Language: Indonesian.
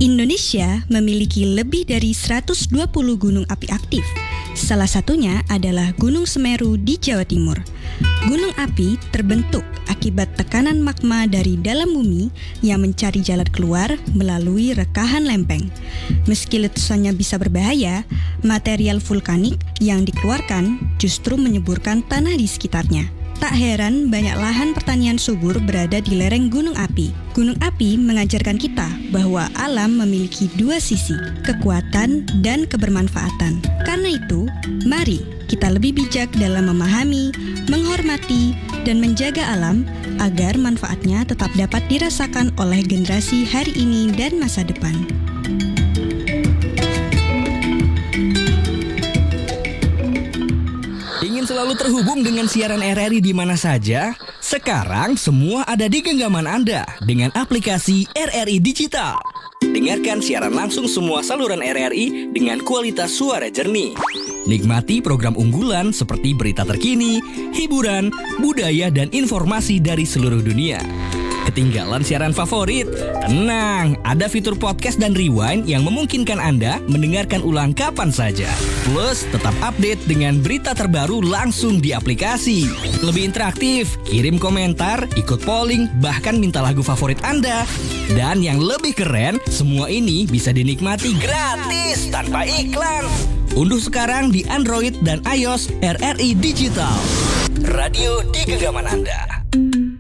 Indonesia memiliki lebih dari 120 gunung api aktif. Salah satunya adalah Gunung Semeru di Jawa Timur. Gunung api terbentuk akibat tekanan magma dari dalam bumi yang mencari jalan keluar melalui rekahan lempeng. Meski letusannya bisa berbahaya, material vulkanik yang dikeluarkan justru menyuburkan tanah di sekitarnya. Tak heran banyak lahan pertanian subur berada di lereng gunung api. Gunung api mengajarkan kita bahwa alam memiliki dua sisi, kekuatan dan kebermanfaatan. Karena itu, mari kita lebih bijak dalam memahami, menghormati, dan menjaga alam agar manfaatnya tetap dapat dirasakan oleh generasi hari ini dan masa depan. Ingin selalu terhubung dengan siaran RRI di mana saja? Sekarang semua ada di genggaman Anda dengan aplikasi RRI Digital. Dengarkan siaran langsung semua saluran RRI dengan kualitas suara jernih. Nikmati program unggulan seperti berita terkini, hiburan, budaya, dan informasi dari seluruh dunia. Ketinggalan siaran favorit? Tenang, ada fitur podcast dan rewind yang memungkinkan Anda mendengarkan ulang kapan saja. Plus, tetap update dengan berita terbaru langsung di aplikasi. Lebih interaktif, kirim komentar, ikut polling, bahkan minta lagu favorit Anda. Dan yang lebih keren, semua ini bisa dinikmati gratis tanpa iklan. Unduh sekarang di Android dan iOS RRI Digital. Radio di genggaman Anda.